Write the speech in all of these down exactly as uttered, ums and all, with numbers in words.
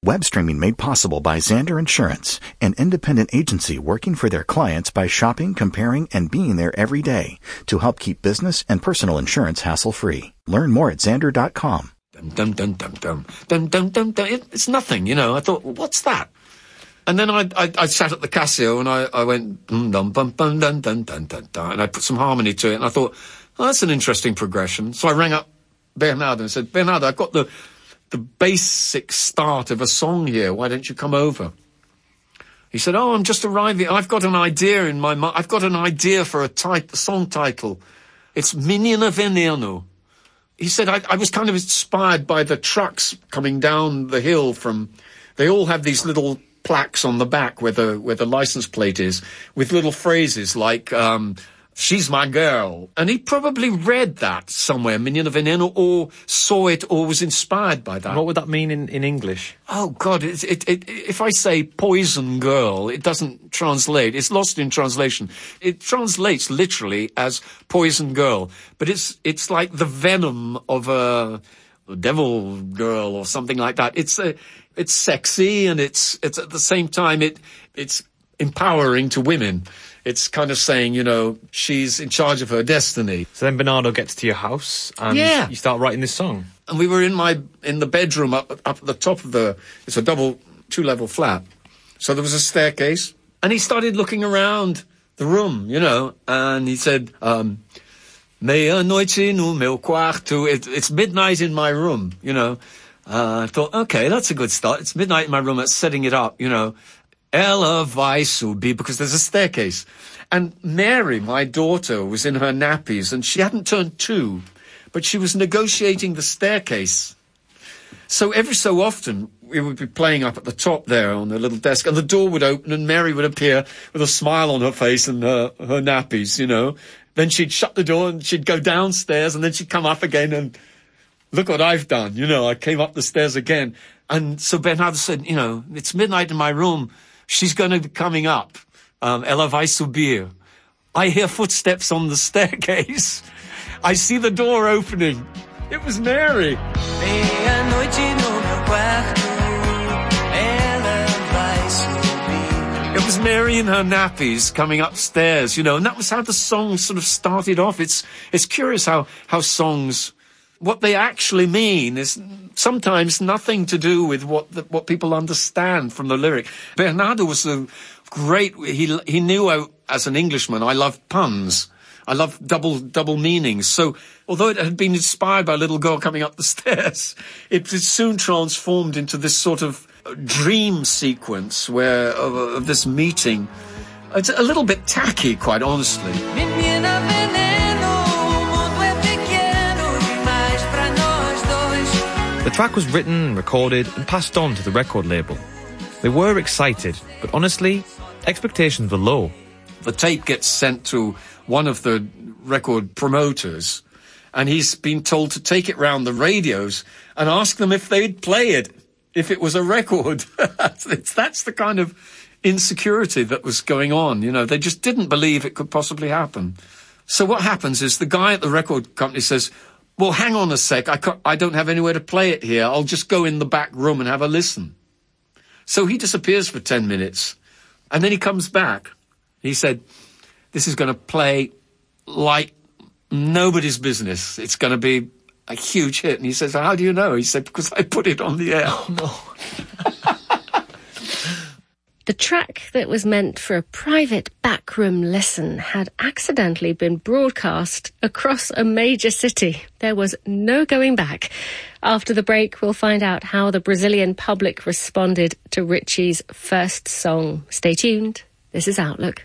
Web streaming made possible by Xander Insurance, an independent agency working for their clients by shopping, comparing, and being there every day to help keep business and personal insurance hassle-free. Learn more at xander dot com. Dum, dum, dum, dum, dum, dum, dum, dum. It, it's nothing, you know. I thought, well, what's that? And then I, I, I sat at the Casio and I, I went, dum, dum, dum, dum, dum, dum, dum, dum, dum, and I put some harmony to it. And I thought, oh, that's an interesting progression. So I rang up Bernardo and said, Bernardo, I've got the, the basic start of a song here. Why don't you come over? He said, oh, I'm just arriving. I've got an idea in my mind. I've got an idea for a, tit- a song title. It's Menina Veneno. He said, I, I was kind of inspired by the trucks coming down the hill from, they all have these little plaques on the back where the, where the license plate is with little phrases like, um, she's my girl. And he probably read that somewhere, Menina Veneno, or saw it or was inspired by that. What would that mean in, in English? Oh, God, it, it, it, if I say poison girl, it doesn't translate. It's lost in translation. It translates literally as poison girl, but it's it's like the venom of a devil girl or something like that. It's a, it's sexy and it's it's at the same time it it's empowering to women. It's kind of saying, you know, she's in charge of her destiny. So then Bernardo gets to your house and yeah. you start writing this song. And we were in my in the bedroom up up at the top of the, it's a double two-level flat. So there was a staircase. And he started looking around the room, you know, and he said, um, meia-noite no meu quarto. It, it's midnight in my room, you know. Uh, I thought, okay, that's a good start. It's midnight in my room. That's setting it up, you know. Ela vai subir, because there's a staircase. And Mary, my daughter, was in her nappies, and she hadn't turned two, but she was negotiating the staircase. So every so often, we would be playing up at the top there on the little desk, and the door would open, and Mary would appear with a smile on her face and her, her nappies, you know. Then she'd shut the door, and she'd go downstairs, and then she'd come up again, and look what I've done, you know. I came up the stairs again. And so Bernardo said, you know, it's midnight in my room. She's going to be coming up. Um, ela vai subir. I hear footsteps on the staircase. I see the door opening. It was Mary. It was Mary in her nappies coming upstairs, you know, and that was how the song sort of started off. It's, it's curious how, how songs, what they actually mean is sometimes nothing to do with what the, what people understand from the lyric. Bernardo was a great, he, he knew I, as an Englishman, I loved puns. I loved double, double meanings. So although it had been inspired by a little girl coming up the stairs, it soon transformed into this sort of dream sequence where, of, of this meeting. It's a little bit tacky, quite honestly. The track was written, recorded, and passed on to the record label. They were excited, but honestly, expectations were low. The tape gets sent to one of the record promoters, and he's been told to take it round the radios and ask them if they'd play it, if it was a record. it's, that's the kind of insecurity that was going on, you know. They just didn't believe it could possibly happen. So what happens is the guy at the record company says, well, hang on a sec, I, can't, I don't have anywhere to play it here. I'll just go in the back room and have a listen. So he disappears for ten minutes, and then he comes back. He said, this is going to play like nobody's business. It's going to be a huge hit. And he says, how do you know? He said, because I put it on the air. Oh, no. The track that was meant for a private backroom listen had accidentally been broadcast across a major city. There was no going back. After the break, we'll find out how the Brazilian public responded to Richie's first song. Stay tuned. This is Outlook.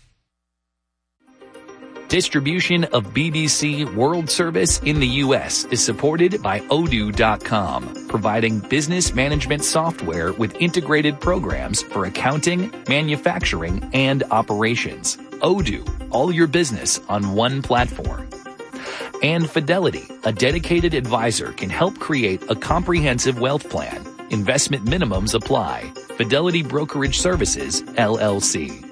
Distribution of B B C World Service in the U S is supported by Odoo dot com, providing business management software with integrated programs for accounting, manufacturing, and operations. Odoo, all your business on one platform. And Fidelity, a dedicated advisor, can help create a comprehensive wealth plan. Investment minimums apply. Fidelity Brokerage Services, L L C.